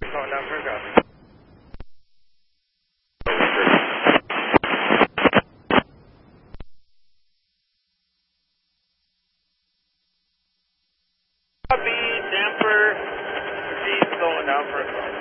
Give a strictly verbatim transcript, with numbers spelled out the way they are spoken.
going down for a go. Copy, damper, proceed, going down for a go.